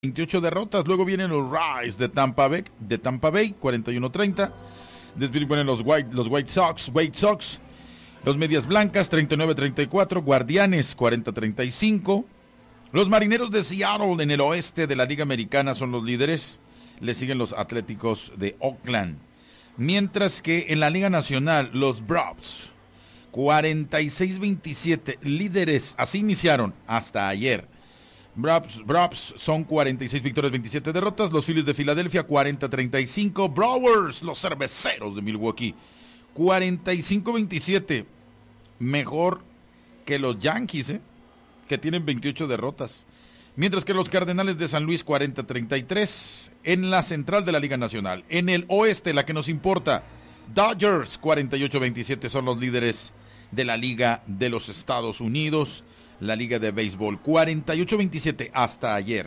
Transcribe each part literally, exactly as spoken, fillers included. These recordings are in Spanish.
veintiocho derrotas. Luego vienen los Rays de Tampa Bay, de Tampa Bay, cuarenta y uno treinta. Después vienen los White, los White Sox, White Sox. Los Medias Blancas, treinta y nueve treinta y cuatro. Guardianes, cuarenta treinta y cinco. Los Marineros de Seattle en el oeste de la Liga Americana son los líderes. Le siguen los Atléticos de Oakland. Mientras que en la Liga Nacional, los Braves, cuarenta y seis veintisiete, líderes. Así iniciaron hasta ayer. Braves, Braves son cuarenta y seis victorias, veintisiete derrotas. Los Phillies de Filadelfia, cuarenta treinta y cinco. Brewers, los Cerveceros de Milwaukee, cuarenta y cinco veintisiete. Mejor que los Yankees, ¿eh? que tienen veintiocho derrotas. Mientras que los Cardenales de San Luis, cuarenta treinta y tres. En la central de la Liga Nacional. En el oeste, la que nos importa, Dodgers, cuarenta y ocho veintisiete, son los líderes de la Liga de los Estados Unidos. La Liga de Béisbol, cuarenta y ocho veintisiete hasta ayer.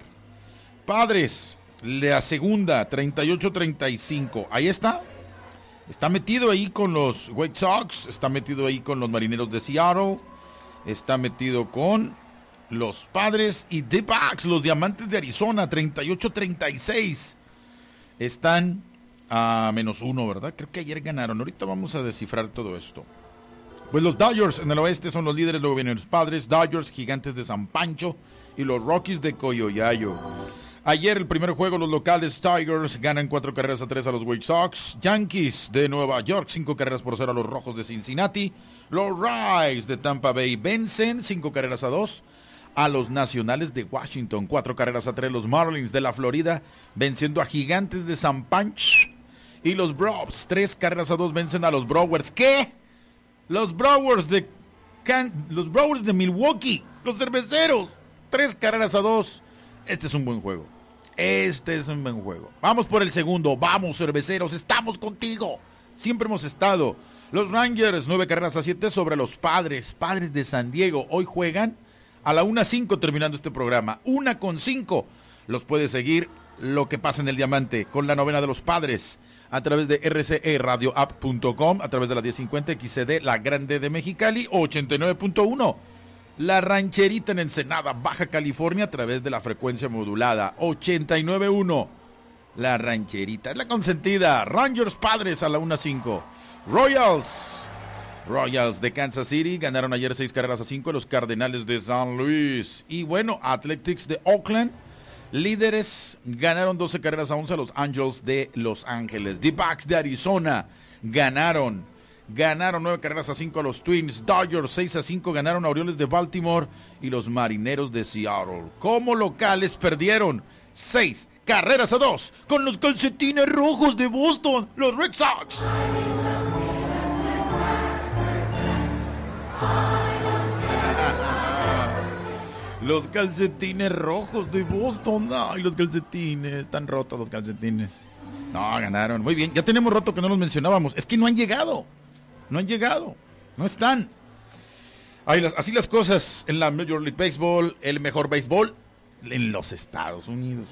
Padres, la segunda, treinta y ocho treinta y cinco. Ahí está. Está metido ahí con los White Sox. Está metido ahí con los Marineros de Seattle. Está metido con los Padres y D-Backs, los Diamantes de Arizona, treinta y ocho treinta y seis. Están a menos uno, ¿verdad? Creo que ayer ganaron. Ahorita vamos a descifrar todo esto. Pues los Dodgers en el oeste son los líderes, luego vienen los Padres, Dodgers, Gigantes de San Pancho y los Rockies de Coyoyayo. Ayer el primer juego, los locales Tigers ganan cuatro carreras a tres a los White Sox. Yankees de Nueva York, cinco carreras por cero a los Rojos de Cincinnati. Los Rays de Tampa Bay vencen cinco carreras a dos a los Nacionales de Washington. Cuatro carreras a tres los Marlins de la Florida venciendo a Gigantes de San Pancho. Y los Braves, tres carreras a dos vencen a los Brewers. ¿Qué? Los Brewers de Can- los Brewers de Milwaukee, los Cerveceros, tres carreras a dos. Este es un buen juego. Este es un buen juego. Vamos por el segundo. Vamos, Cerveceros, estamos contigo. Siempre hemos estado. Los Rangers, nueve carreras a siete sobre los Padres. Padres de San Diego. Hoy juegan a la una cinco terminando este programa. una con cinco. Los puede seguir lo que pasa en el Diamante con la novena de los Padres a través de R C E radio app punto com, a través de la diez cincuenta X C D, la Grande de Mexicali, ochenta y nueve punto uno. La Rancherita en Ensenada, Baja California, a través de la frecuencia modulada, ochenta y nueve punto uno. La Rancherita es la consentida. Rangers Padres a la una cinco. Royals. Royals de Kansas City ganaron ayer seis carreras a cinco a los Cardenales de San Luis. Y bueno, Athletics de Oakland, líderes, ganaron doce carreras a once a los Angels de Los Ángeles. D-Backs de Arizona ganaron, ganaron nueve carreras a cinco a los Twins. Dodgers seis a cinco ganaron a Orioles de Baltimore y los Marineros de Seattle. Como locales perdieron seis carreras a dos con los Calcetines Rojos de Boston, los Red Sox. Los Calcetines Rojos de Boston. Ay, los calcetines. Están rotos los calcetines. No, ganaron. Muy bien. Ya tenemos rato que no los mencionábamos. Es que no han llegado. No han llegado. No están. Ay, las, así las cosas en la Major League Baseball. El mejor béisbol en los Estados Unidos.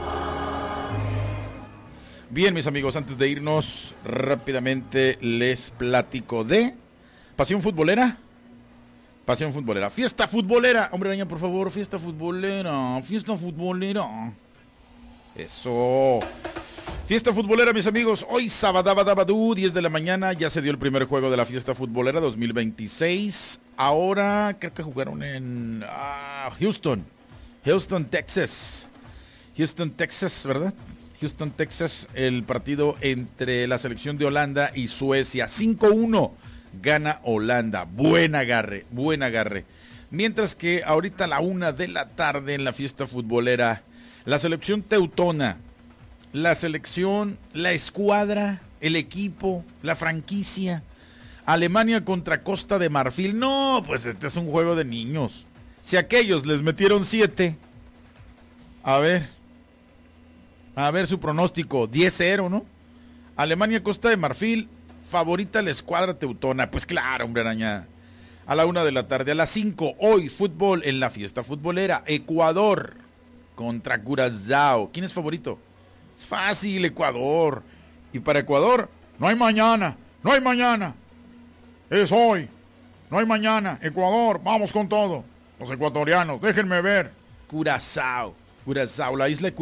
Bien, mis amigos, antes de irnos rápidamente les platico de Pasión Futbolera. Pasión futbolera, fiesta futbolera. Hombre araña, por favor, fiesta futbolera, fiesta futbolera. Eso. Fiesta futbolera, mis amigos. Hoy, sabadabadabadú, diez de la mañana, ya se dio el primer juego de la fiesta futbolera dos mil veintiséis. Ahora, creo que jugaron en ah, Houston. Houston, Texas. Houston, Texas, ¿verdad? Houston, Texas, el partido entre la selección de Holanda y Suecia. cinco uno. Gana Holanda. Buen agarre, buen agarre. Mientras que ahorita a la una de la tarde en la fiesta futbolera, la selección teutona, la selección, la escuadra, el equipo, la franquicia, Alemania contra Costa de Marfil. No, pues este es un juego de niños. Si aquellos les metieron siete, a ver, a ver su pronóstico, diez cero, ¿no? Alemania, Costa de Marfil. Favorita la escuadra teutona. Pues claro, hombre araña. A la una de la tarde, a las cinco, hoy fútbol en la fiesta futbolera. Ecuador contra Curazao. ¿Quién es favorito? Es fácil, Ecuador. Y para Ecuador, no hay mañana, no hay mañana. Es hoy, no hay mañana. Ecuador, vamos con todo. Los ecuatorianos, déjenme ver. Curazao, Curazao, la isla de Curazao.